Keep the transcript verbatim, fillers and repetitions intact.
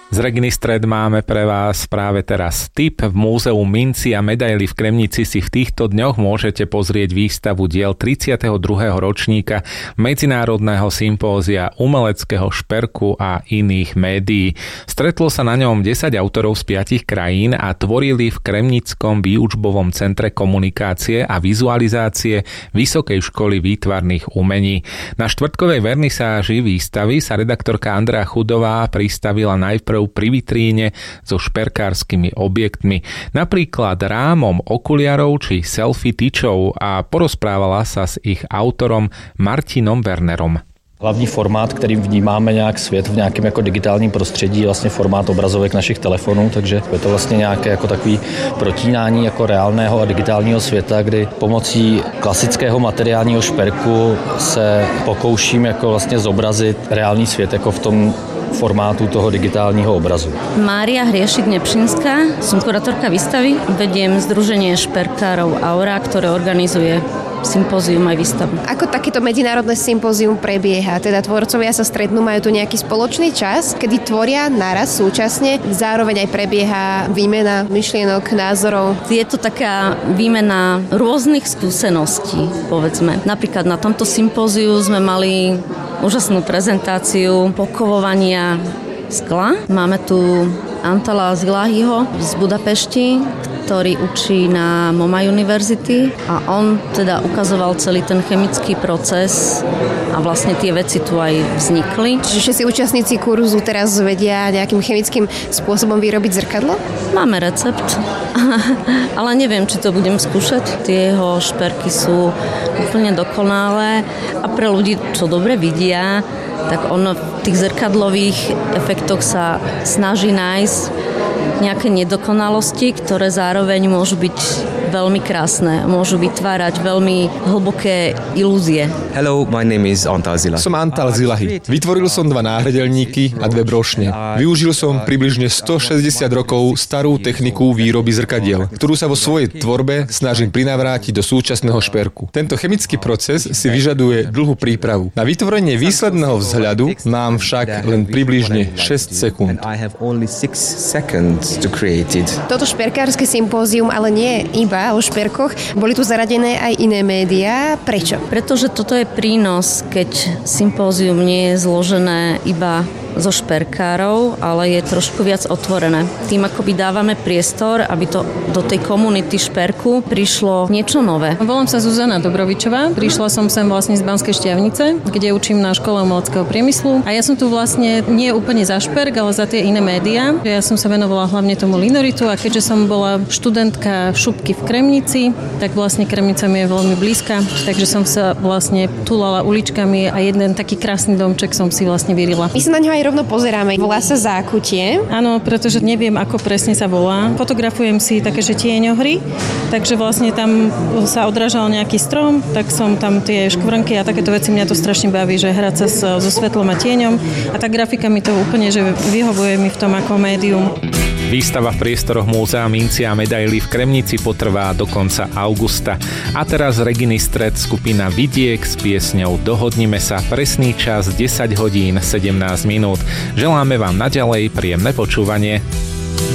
Z Reginy Stred máme pre vás práve teraz tip. V Múzeu minci a medaily v Kremnici si v týchto dňoch môžete pozrieť výstavu diel tridsiateho druhého ročníka Medzinárodného sympózia umeleckého šperku a iných médií. Stretlo sa na ňom desať autorov z piatich krajín a tvorili v Kremnickom výučbovom centre komunikácie a vizualizácie Vysokej školy výtvarných umení. Na štvrtkovej vernisáži výstavy sa redaktorka Andrea Chudová pristavila najprv pri vitríne so šperkárskymi objektmi, napríklad rámom okuliarov či selfie tyčov a porozprávala sa s ich autorom Martinom Wernerom. Hlavní formát, kterým vnímáme nějak svět v nějakém jako digitálním prostředí, je vlastně formát obrazovek našich telefonů, takže je to vlastně nějaké jako takový protínání jako reálného a digitálního světa, kdy pomocí klasického materiálního šperku se pokouším jako vlastně zobrazit reálný svět jako v tom formátu toho digitálního obrazu. Mária Hriešik-Nepšinská, som kurátorka výstavy, vediem Združenie šperkárov Aura, ktoré organizuje sympózium aj výstavu. Ako takéto medzinárodné sympózium prebieha? Teda tvorcovia sa stretnú, majú tu nejaký spoločný čas, kedy tvoria naraz súčasne, zároveň aj prebieha výmena myšlienok, názorov. Je to taká výmena rôznych skúseností, povedzme. Napríklad na tomto sympóziu sme mali úžasnú prezentáciu pokovovania skla. Máme tu Antala Zilahiho z Budapešti, ktorý učí na MoMA University a on teda ukazoval celý ten chemický proces a vlastne tie veci tu aj vznikli. Čiže všetci účastníci kurzu teraz vedia nejakým chemickým spôsobom vyrobiť zrkadlo? Máme recept, ale neviem, či to budem skúšať. Tie jeho šperky sú úplne dokonalé a pre ľudí, čo dobre vidia, tak on v tých zrkadlových efektoch sa snaží nájsť nejaké nedokonalosti, ktoré zároveň môžu byť veľmi krásne, môžu vytvárať veľmi hlboké ilúzie. Hello, my name is Antal Zilahi. Som Antal Zilahi. Vytvoril som dva náhradelníky a dve brošne. Využil som približne stošesťdesiat rokov starú techniku výroby zrkadiel, ktorú sa vo svojej tvorbe snažím prinavrátiť do súčasného šperku. Tento chemický proces si vyžaduje dlhú prípravu. Na vytvorenie výsledného vzhľadu mám však len približne šesť sekúnd. Toto šperkárske sympózium ale nie je iba o šperkoch. Boli tu zaradené aj iné médiá. Prečo? Pretože toto je prínos, keď sympózium nie je zložené iba zo šperkárov, ale je trošku viac otvorené. Tým akoby dávame priestor, aby to do tej komunity šperku prišlo niečo nové. Volám sa Zuzana Dobrovičová. Prišla som sem vlastne z Banskej Štiavnice, kde učím na škole umeleckého priemyslu. A ja som tu vlastne nie úplne za šperk, ale za tie iné médiá. Ja som sa venovala hlavne tomu linoritu a keďže som bola študentka šupky v Kremnici, tak vlastne Kremnica mi je veľmi blízka, takže som sa vlastne tulala uličkami a jeden taký krásny domček som si vlastne vyrila. My sa na ňo aj rovno pozeráme. Volá sa Zákutie. Áno, pretože neviem, ako presne sa volá. Fotografujem si také, že tieňohry, takže vlastne tam sa odrážal nejaký strom, tak som tam tie škvrnky a takéto veci, mňa to strašne baví, že hrať sa so svetlom a tieňom a tá grafika mi to úplne, že vyhovuje mi v tom ako médium. Výstava v priestoroch Múzea minci a medaily v Kremnici potrvá do konca augusta. A teraz Reginy Stred skupina Vidiek s piesňou Dohodnime sa, presný čas desať hodín sedemnásť minút. Želáme vám naďalej príjemné počúvanie.